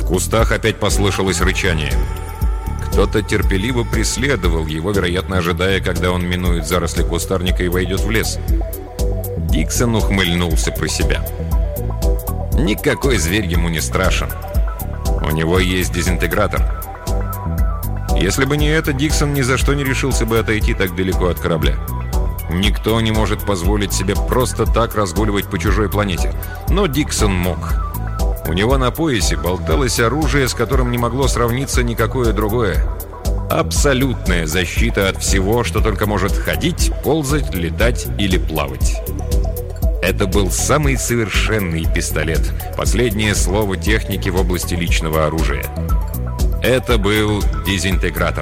кустах опять послышалось рычание. Кто-то терпеливо преследовал его, вероятно, ожидая, когда он минует заросли кустарника и войдет в лес. Диксон ухмыльнулся про себя. Никакой зверь ему не страшен. У него есть дезинтегратор. Если бы не это, Диксон ни за что не решился бы отойти так далеко от корабля. Никто не может позволить себе просто так разгуливать по чужой планете. Но Диксон мог. У него на поясе болталось оружие, с которым не могло сравниться никакое другое. Абсолютная защита от всего, что только может ходить, ползать, летать или плавать. Это был самый совершенный пистолет. Последнее слово техники в области личного оружия. Это был дезинтегратор.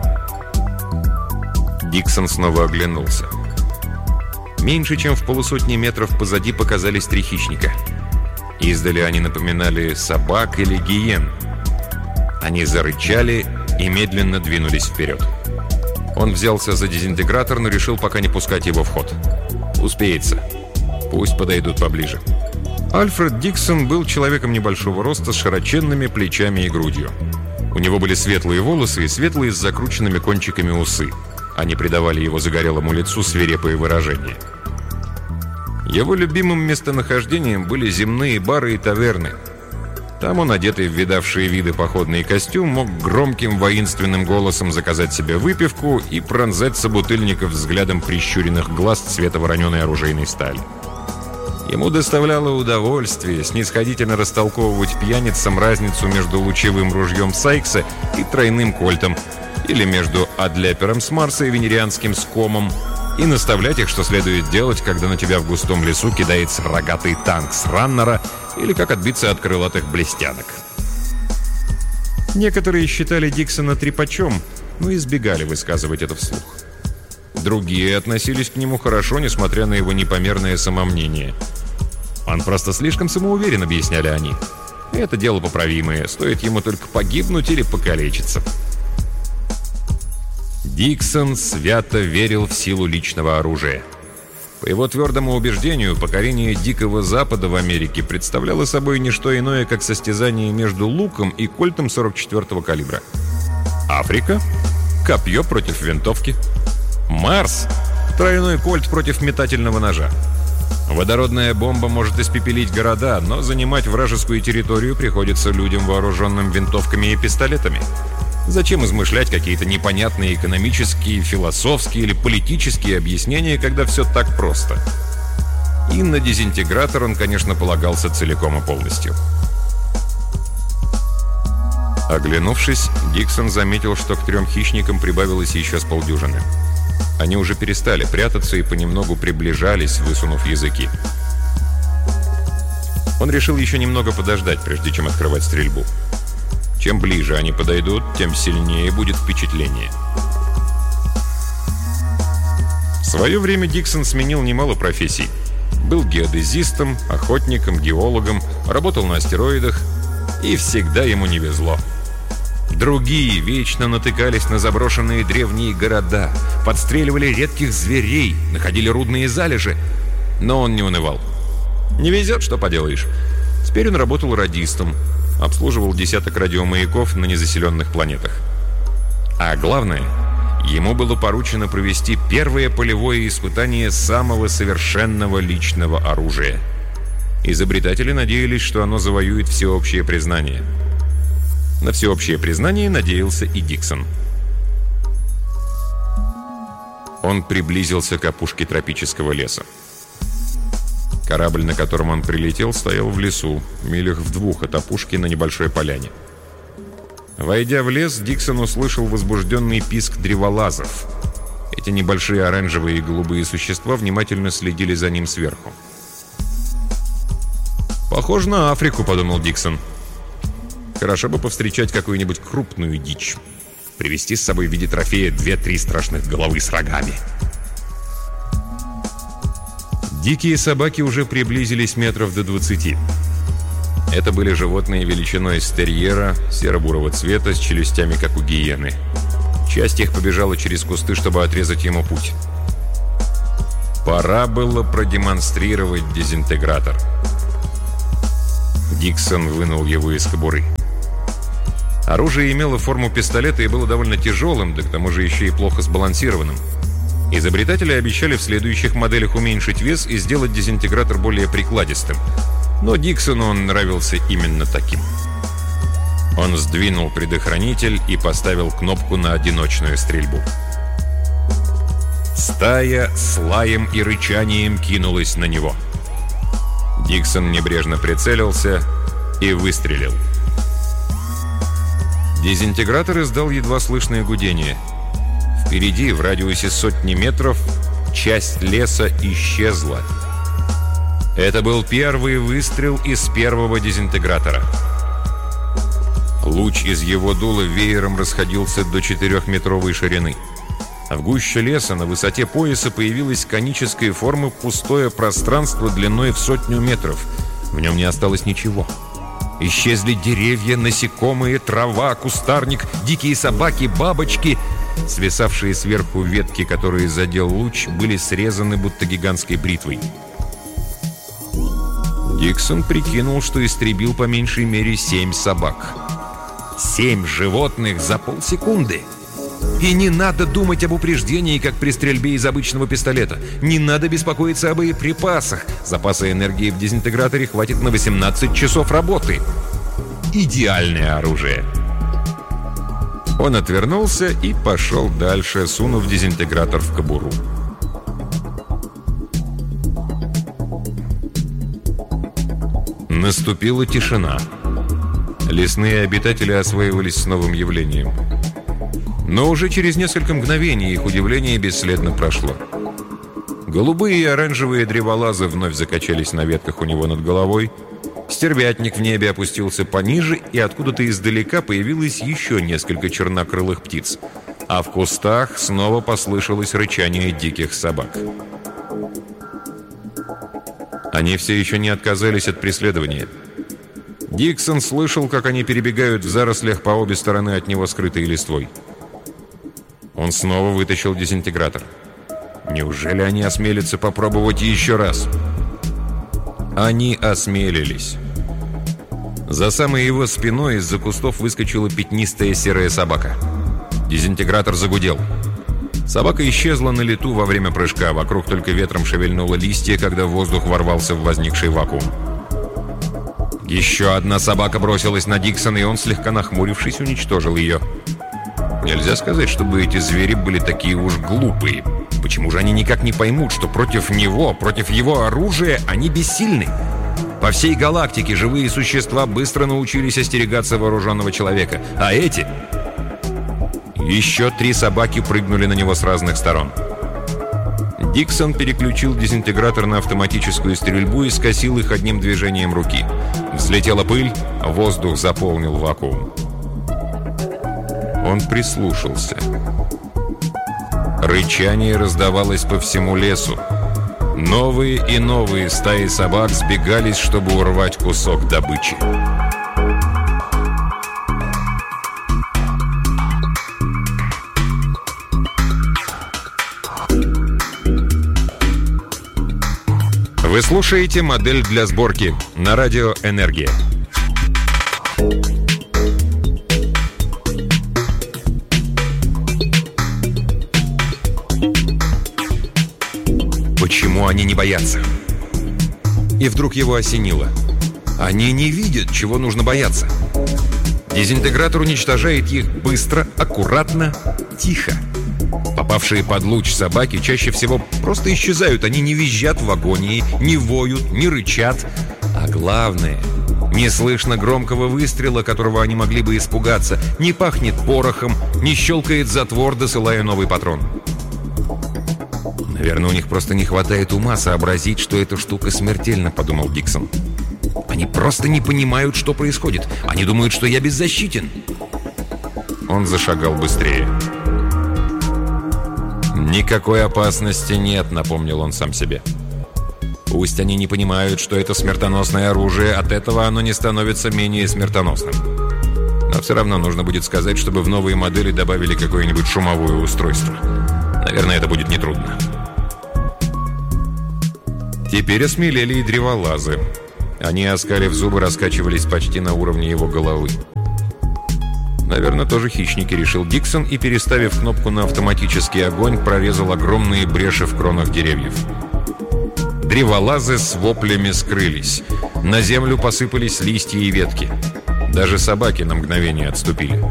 Диксон снова оглянулся. Меньше чем в полусотни метров позади показались 3 хищника. Издали они напоминали собак или гиен. Они зарычали и медленно двинулись вперед. Он взялся за дезинтегратор, но решил пока не пускать его в ход. Успеется. Пусть подойдут поближе. Альфред Диксон был человеком небольшого роста с широченными плечами и грудью. У него были светлые волосы и светлые с закрученными кончиками усы. Они придавали его загорелому лицу свирепое выражение. Его любимым местонахождением были земные бары и таверны. Там он, одетый в видавшие виды походный костюм, мог громким воинственным голосом заказать себе выпивку и пронзать собутыльников взглядом прищуренных глаз цвета вороненой оружейной стали. Ему доставляло удовольствие снисходительно растолковывать пьяницам разницу между лучевым ружьем Сайкса и тройным кольтом, или между адляпером с Марса и венерианским скомом, и наставлять их, что следует делать, когда на тебя в густом лесу кидается рогатый танк с раннера, или как отбиться от крылатых блестянок. Некоторые считали Диксона трепачом, но избегали высказывать это вслух. Другие относились к нему хорошо, несмотря на его непомерное самомнение. «Он просто слишком самоуверен», — объясняли они. «Это дело поправимое, стоит ему только погибнуть или покалечиться». Диксон свято верил в силу личного оружия. По его твердому убеждению, покорение Дикого Запада в Америке представляло собой не что иное, как состязание между луком и кольтом 44-го калибра. Африка — копье против винтовки. Марс — тройной кольт против метательного ножа. Водородная бомба может испепелить города, но занимать вражескую территорию приходится людям, вооруженным винтовками и пистолетами. Зачем измышлять какие-то непонятные экономические, философские или политические объяснения, когда все так просто? И на дезинтегратор он, конечно, полагался целиком и полностью. Оглянувшись, Диксон заметил, что к 3 хищникам прибавилось еще с полдюжины. Они уже перестали прятаться и понемногу приближались, высунув языки. Он решил еще немного подождать, прежде чем открывать стрельбу. Чем ближе они подойдут, тем сильнее будет впечатление. В свое время Диксон сменил немало профессий. Был геодезистом, охотником, геологом, работал на астероидах, и всегда ему не везло. Другие вечно натыкались на заброшенные древние города, подстреливали редких зверей, находили рудные залежи, но он не унывал. Не везет, что поделаешь. Теперь он работал радистом, обслуживал десяток радиомаяков на незаселенных планетах. А главное, ему было поручено провести первое полевое испытание самого совершенного личного оружия. Изобретатели надеялись, что оно завоюет всеобщее признание. На всеобщее признание надеялся и Диксон. Он приблизился к опушке тропического леса. Корабль, на котором он прилетел, стоял в лесу, милях в 2 от опушки на небольшой поляне. Войдя в лес, Диксон услышал возбужденный писк древолазов. Эти небольшие оранжевые и голубые существа внимательно следили за ним сверху. «Похоже на Африку», — подумал Диксон. «Хорошо бы повстречать какую-нибудь крупную дичь. Привезти с собой в виде трофея 2-3 страшных головы с рогами». Дикие собаки уже приблизились метров до 20. Это были животные величиной с терьера, серо-бурого цвета, с челюстями, как у гиены. Часть их побежала через кусты, чтобы отрезать ему путь. Пора было продемонстрировать дезинтегратор. Диксон вынул его из кобуры. Оружие имело форму пистолета и было довольно тяжелым, да к тому же еще и плохо сбалансированным. Изобретатели обещали в следующих моделях уменьшить вес и сделать дезинтегратор более прикладистым. Но Диксону он нравился именно таким. Он сдвинул предохранитель и поставил кнопку на одиночную стрельбу. Стая с лаем и рычанием кинулась на него. Диксон небрежно прицелился и выстрелил. Дезинтегратор издал едва слышное гудение. Впереди, в радиусе сотни метров, часть леса исчезла. Это был первый выстрел из первого дезинтегратора. Луч из его дула веером расходился до 4-метровой ширины. А в гуще леса на высоте пояса появилось конической формы пустое пространство длиной в 100 метров. В нем не осталось ничего. Исчезли деревья, насекомые, трава, кустарник, дикие собаки, бабочки. Свисавшие сверху ветки, которые задел луч, были срезаны будто гигантской бритвой. Диксон прикинул, что истребил по меньшей мере 7 собак. 7 животных за полсекунды. И не надо думать об упреждении, как при стрельбе из обычного пистолета. Не надо беспокоиться о боеприпасах. Запаса энергии в дезинтеграторе хватит на 18 часов работы. Идеальное оружие. Он отвернулся и пошел дальше, сунув дезинтегратор в кобуру. Наступила тишина. Лесные обитатели осваивались с новым явлением. Но уже через несколько мгновений их удивление бесследно прошло. Голубые и оранжевые древолазы вновь закачались на ветках у него над головой. Стервятник в небе опустился пониже, и откуда-то издалека появилось еще несколько чернокрылых птиц. А в кустах снова послышалось рычание диких собак. Они все еще не отказались от преследования. Диксон слышал, как они перебегают в зарослях по обе стороны от него, скрытой листвой. Он снова вытащил дезинтегратор. Неужели они осмелятся попробовать еще раз? Они осмелились. За самой его спиной из-за кустов выскочила пятнистая серая собака. Дезинтегратор загудел. Собака исчезла на лету во время прыжка. Вокруг только ветром шевельнуло листья, когда воздух ворвался в возникший вакуум. Еще одна собака бросилась на Диксона, и он, слегка нахмурившись, уничтожил ее. Нельзя сказать, чтобы эти звери были такие уж глупые. Почему же они никак не поймут, что против него, против его оружия, они бессильны? По всей галактике живые существа быстро научились остерегаться вооруженного человека. А эти... Еще 3 собаки прыгнули на него с разных сторон. Диксон переключил дезинтегратор на автоматическую стрельбу и скосил их одним движением руки. Взлетела пыль, воздух заполнил вакуум. Он прислушался. Рычание раздавалось по всему лесу. Новые и новые стаи собак сбегались, чтобы урвать кусок добычи. Вы слушаете «Модель для сборки» на радио «Энергия». Почему они не боятся? И вдруг его осенило. Они не видят, чего нужно бояться. Дезинтегратор уничтожает их быстро, аккуратно, тихо. Попавшие под луч собаки чаще всего просто исчезают. Они не визжат в агонии, не воют, не рычат. А главное, не слышно громкого выстрела, которого они могли бы испугаться. Не пахнет порохом, не щелкает затвор, досылая новый патрон. «Наверное, у них просто не хватает ума сообразить, что эта штука смертельна», — подумал Диксон. «Они просто не понимают, что происходит. Они думают, что я беззащитен». Он зашагал быстрее. «Никакой опасности нет», — напомнил он сам себе. «Пусть они не понимают, что это смертоносное оружие, от этого оно не становится менее смертоносным. Но все равно нужно будет сказать, чтобы в новые модели добавили какое-нибудь шумовое устройство. Наверное, это будет нетрудно». Теперь осмелели и древолазы. Они, оскалив зубы, раскачивались почти на уровне его головы. Наверное, тоже хищники, решил Диксон, и, переставив кнопку на автоматический огонь, прорезал огромные бреши в кронах деревьев. Древолазы с воплями скрылись. На землю посыпались листья и ветки. Даже собаки на мгновение отступили.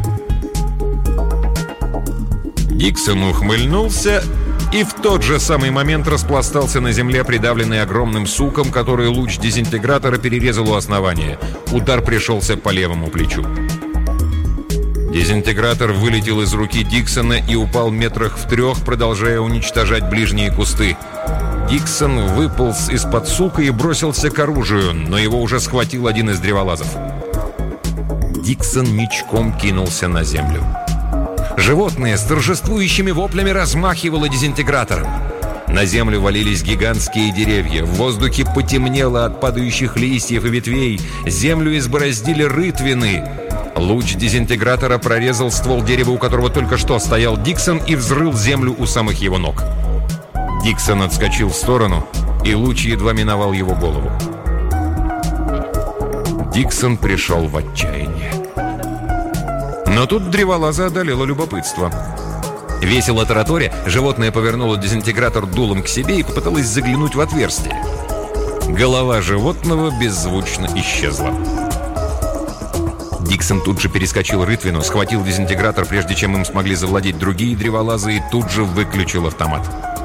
Диксон ухмыльнулся и в тот же самый момент распластался на земле, придавленный огромным суком, который луч дезинтегратора перерезал у основания. Удар пришелся по левому плечу. Дезинтегратор вылетел из руки Диксона и упал метрах в 3, продолжая уничтожать ближние кусты. Диксон выполз из-под сука и бросился к оружию, но его уже схватил один из древолазов. Диксон ничком кинулся на землю. Животное с торжествующими воплями размахивало дезинтегратором. На землю валились гигантские деревья. В воздухе потемнело от падающих листьев и ветвей. Землю избороздили рытвины. Луч дезинтегратора прорезал ствол дерева, у которого только что стоял Диксон, и взрыл землю у самых его ног. Диксон отскочил в сторону, и луч едва миновал его голову. Диксон пришел в отчаяние. Но тут древолаза одолело любопытство. Весело тараторя, животное повернуло дезинтегратор дулом к себе и попыталось заглянуть в отверстие. Голова животного беззвучно исчезла. Диксон тут же перескочил рытвину, схватил дезинтегратор, прежде чем им смогли завладеть другие древолазы, и тут же выключил автомат.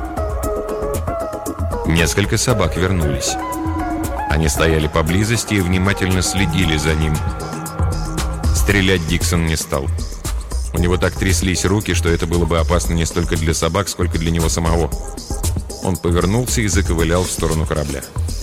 Несколько собак вернулись. Они стояли поблизости и внимательно следили за ним. Стрелять Диксон не стал. У него так тряслись руки, что это было бы опасно не столько для собак, сколько для него самого. Он повернулся и заковылял в сторону корабля.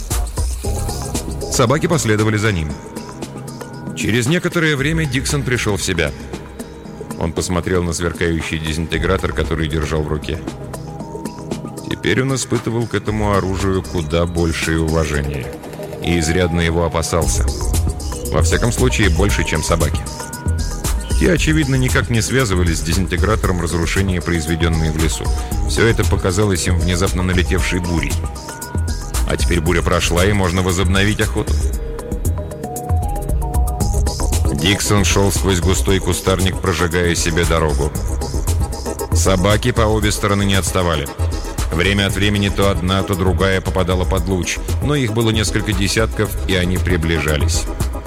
Собаки последовали за ним. Через некоторое время Диксон пришел в себя. Он посмотрел на сверкающий дезинтегратор, который держал в руке. Теперь он испытывал к этому оружию куда большее уважение. И изрядно его опасался. Во всяком случае, больше, чем собаки. Те, очевидно, никак не связывались с дезинтегратором разрушения, произведенные в лесу. Все это показалось им внезапно налетевшей бурей. А теперь буря прошла, и можно возобновить охоту. Диксон шел сквозь густой кустарник, прожигая себе дорогу. Собаки по обе стороны не отставали. Время от времени то одна, то другая попадала под луч, но их было несколько десятков, и они приближались.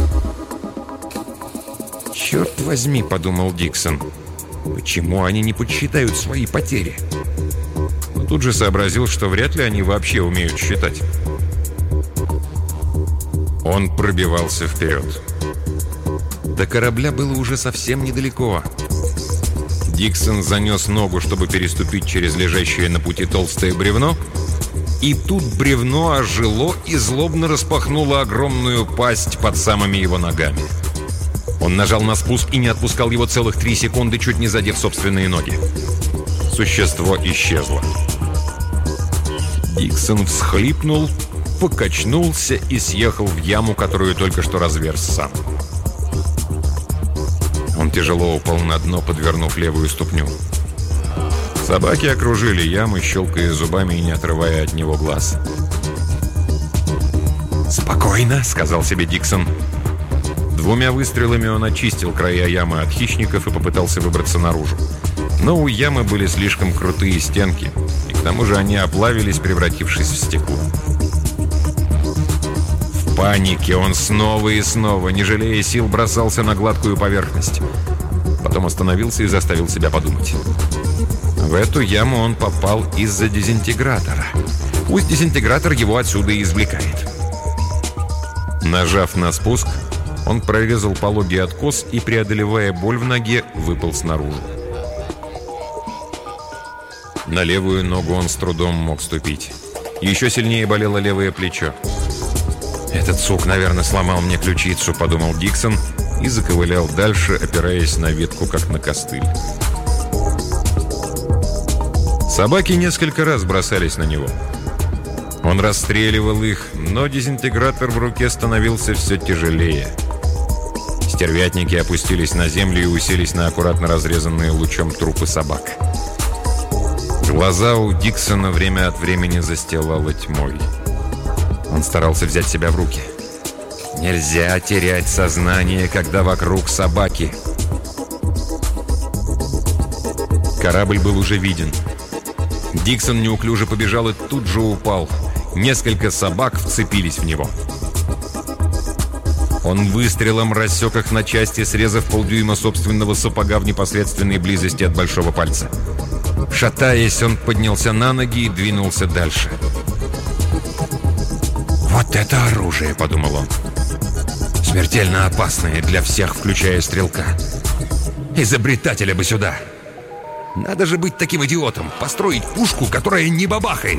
«Черт возьми», — подумал Диксон, — «почему они не подсчитают свои потери?» Но тут же сообразил, что вряд ли они вообще умеют считать. Он пробивался вперед. До корабля было уже совсем недалеко. Диксон занес ногу, чтобы переступить через лежащее на пути толстое бревно, и тут бревно ожило и злобно распахнуло огромную пасть под самыми его ногами. Он нажал на спуск и не отпускал его целых 3 секунды, чуть не задев собственные ноги. Существо исчезло. Диксон всхлипнул, покачнулся и съехал в яму, которую только что разверз сам. Он тяжело упал на дно, подвернув левую ступню. Собаки окружили яму, щелкая зубами и не отрывая от него глаз. «Спокойно», — сказал себе Диксон. 2 выстрелами он очистил края ямы от хищников и попытался выбраться наружу. Но у ямы были слишком крутые стенки, и к тому же они оплавились, превратившись в стекло. В панике он снова и снова, не жалея сил, бросался на гладкую поверхность. Потом остановился и заставил себя подумать. В эту яму он попал из-за дезинтегратора. Пусть дезинтегратор его отсюда и извлекает. Нажав на спуск, он прорезал пологий откос и, преодолевая боль в ноге, выполз наружу. На левую ногу он с трудом мог ступить. Еще сильнее болело левое плечо. «Этот сук, наверное, сломал мне ключицу», — подумал Диксон и заковылял дальше, опираясь на ветку, как на костыль. Собаки несколько раз бросались на него. Он расстреливал их, но дезинтегратор в руке становился все тяжелее. Стервятники опустились на землю и уселись на аккуратно разрезанные лучом трупы собак. Глаза у Диксона время от времени застилало тьмой. Он старался взять себя в руки. Нельзя терять сознание, когда вокруг собаки. Корабль был уже виден. Диксон неуклюже побежал и тут же упал. Несколько собак вцепились в него. Он выстрелом рассек их на части, срезав полдюйма собственного сапога в непосредственной близости от большого пальца. Шатаясь, он поднялся на ноги и двинулся дальше. «Вот это оружие!» — подумал он. «Смертельно опасное для всех, включая стрелка. Изобретателя бы сюда! Надо же быть таким идиотом! Построить пушку, которая не бабахает!»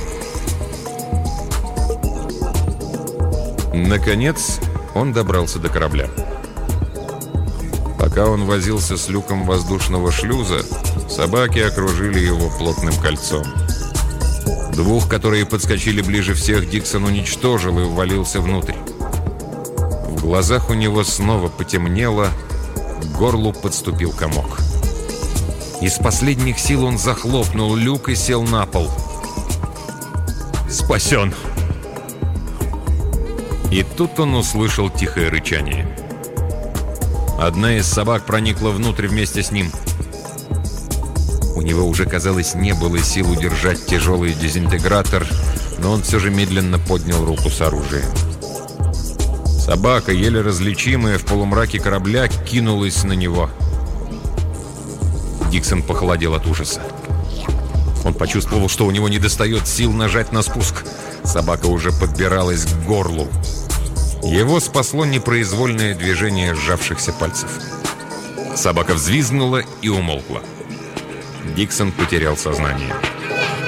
Наконец, он добрался до корабля. Пока он возился с люком воздушного шлюза, собаки окружили его плотным кольцом. Двух, которые подскочили ближе всех, Диксон уничтожил и ввалился внутрь. В глазах у него снова потемнело, к горлу подступил комок. Из последних сил он захлопнул люк и сел на пол. «Спасен!» И тут он услышал тихое рычание. Одна из собак проникла внутрь вместе с ним. У него уже, казалось, не было сил удержать тяжелый дезинтегратор, но он все же медленно поднял руку с оружием. Собака, еле различимая в полумраке корабля, кинулась на него. Диксон похолодел от ужаса. Он почувствовал, что у него недостает сил нажать на спуск. Собака уже подбиралась к горлу. Его спасло непроизвольное движение сжавшихся пальцев. Собака взвизгнула и умолкла. Диксон потерял сознание.